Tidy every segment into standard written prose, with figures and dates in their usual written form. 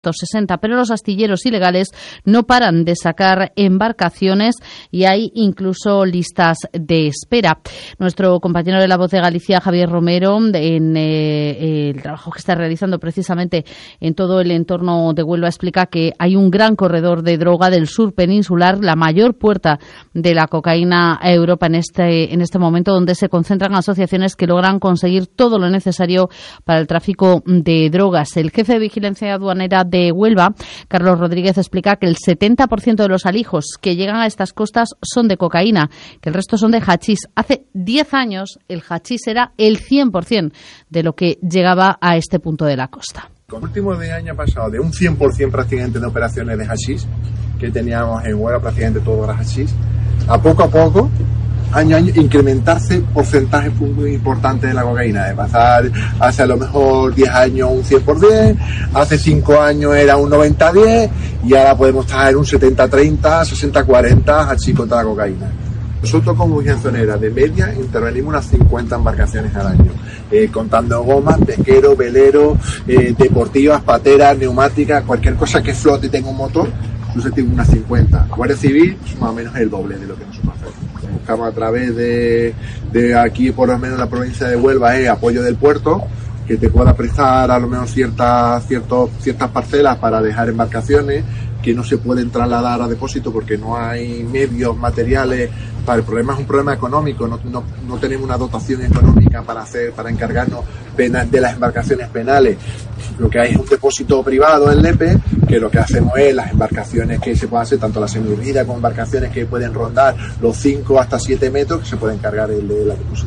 60, pero los astilleros ilegales no paran de sacar embarcaciones y hay incluso listas de espera. Nuestro compañero de La Voz de Galicia, Javier Romero, en el trabajo que está realizando precisamente en todo el entorno de Huelva, explica que hay un gran corredor de droga del sur peninsular, la mayor puerta de la cocaína a Europa en este momento, donde se concentran asociaciones que logran conseguir todo lo necesario para el tráfico de drogas. El jefe de vigilancia aduanera de Huelva, Carlos Rodríguez, explica que el 70% de los alijos que llegan a estas costas son de cocaína, que el resto son de hachís. Hace 10 años el hachís era el 100% de lo que llegaba a este punto de la costa. Con el último año ha pasado de un 100% prácticamente de operaciones de hachís, que teníamos en Huelva prácticamente todo era hachís, a poco, año a año, incrementarse porcentajes muy importantes de la cocaína, de pasar hace a lo mejor 10 años un 100%, hace 5 años era un 90-10 y ahora podemos estar en un 70-30, 60-40 hachís contra la cocaína. Nosotros como Vigilancia Aduanera de media intervenimos unas 50 embarcaciones al año, contando gomas, pesqueros, veleros, deportivas, pateras, neumáticas, cualquier cosa que flote y tenga un motor, nosotros tenemos unas 50. Guardia Civil es más o menos el doble de lo que nosotros hacemos. Buscamos a través de aquí, por lo menos en la provincia de Huelva, apoyo del puerto, que te pueda prestar a lo menos ciertas parcelas para dejar embarcaciones que no se pueden trasladar a depósito porque no hay medios materiales. El problema es un problema económico, no tenemos una dotación económica para encargarnos de las embarcaciones penales. Lo que hay es un depósito privado en Lepe, que lo que hacemos es las embarcaciones que se pueden hacer, tanto las semiurgidas como embarcaciones que pueden rondar los 5 hasta 7 metros, que se pueden cargar el depósito.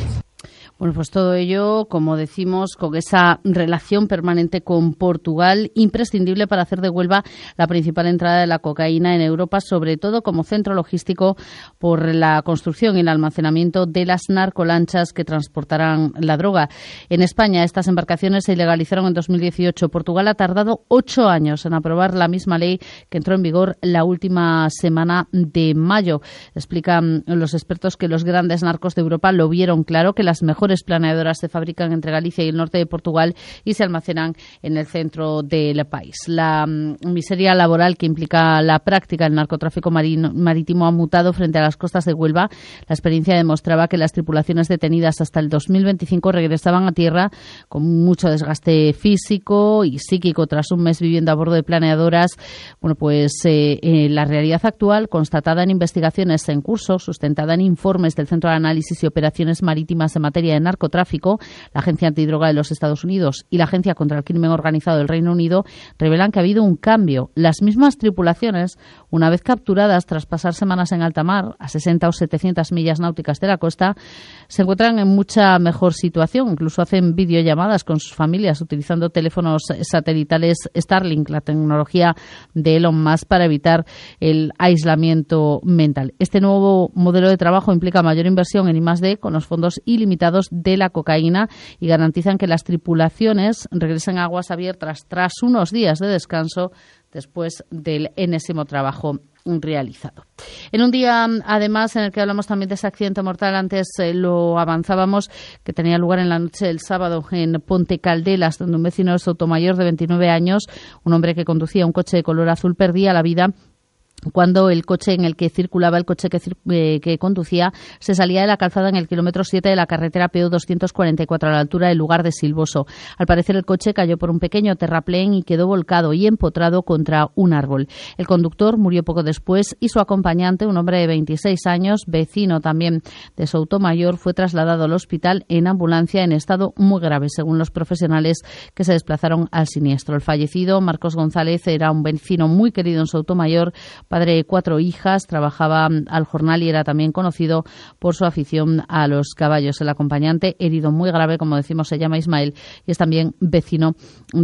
Bueno, pues todo ello, como decimos, con esa relación permanente con Portugal, imprescindible para hacer de Huelva la principal entrada de la cocaína en Europa, sobre todo como centro logístico por la construcción y el almacenamiento de las narcolanchas que transportarán la droga. En España, estas embarcaciones se ilegalizaron en 2018. Portugal ha tardado 8 años en aprobar la misma ley que entró en vigor la última semana de mayo. Explican los expertos que los grandes narcos de Europa lo vieron claro, que las mejores planeadoras se fabrican entre Galicia y el norte de Portugal y se almacenan en el centro del país. La miseria laboral que implica la práctica del narcotráfico marítimo ha mutado frente a las costas de Huelva. La experiencia demostraba que las tripulaciones detenidas hasta el 2025 regresaban a tierra con mucho desgaste físico y psíquico tras un mes viviendo a bordo de planeadoras. Bueno, pues la realidad actual, constatada en investigaciones en curso, sustentada en informes del Centro de Análisis y Operaciones Marítimas en materia de narcotráfico, la Agencia Antidroga de los Estados Unidos y la Agencia contra el Crimen Organizado del Reino Unido, revelan que ha habido un cambio. Las mismas tripulaciones, una vez capturadas tras pasar semanas en alta mar, a 60 o 700 millas náuticas de la costa, se encuentran en mucha mejor situación. Incluso hacen videollamadas con sus familias utilizando teléfonos satelitales Starlink, la tecnología de Elon Musk, para evitar el aislamiento mental. Este nuevo modelo de trabajo implica mayor inversión en I+D con los fondos ilimitados de la cocaína y garantizan que las tripulaciones regresen a aguas abiertas tras unos días de descanso después del enésimo trabajo realizado. En un día, además, en el que hablamos también de ese accidente mortal, antes lo avanzábamos, que tenía lugar en la noche del sábado en Ponte Caldelas, donde un vecino de Sotomayor de 29 años, un hombre que conducía un coche de color azul, perdía la vida cuando el coche en el que circulaba, el coche que conducía, se salía de la calzada en el kilómetro 7 de la carretera PO 244 a la altura del lugar de Silvoso. Al parecer el coche cayó por un pequeño terraplén y quedó volcado y empotrado contra un árbol. El conductor murió poco después y su acompañante, un hombre de 26 años, vecino también de Soutomayor, fue trasladado al hospital en ambulancia en estado muy grave, según los profesionales que se desplazaron al siniestro. El fallecido, Marcos González, era un vecino muy querido en Soutomayor, padre de 4 hijas, trabajaba al jornal y era también conocido por su afición a los caballos. El acompañante, herido muy grave, como decimos, se llama Ismael y es también vecino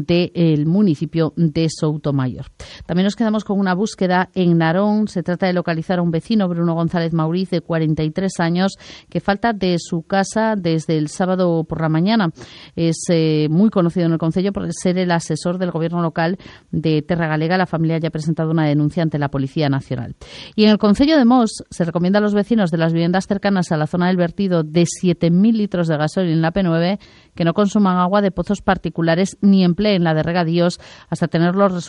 del municipio de Soutomayor. También nos quedamos con una búsqueda en Narón. Se trata de localizar a un vecino, Bruno González Mauriz, de 43 años, que falta de su casa desde el sábado por la mañana. Es muy conocido en el concello por ser el asesor del gobierno local de Terra Galega. La familia ya ha presentado una denuncia ante la policía Policía Nacional. Y en el concello de Mos se recomienda a los vecinos de las viviendas cercanas a la zona del vertido de 7.000 litros de gasoil en la P9 que no consuman agua de pozos particulares ni empleen la de regadíos hasta tener los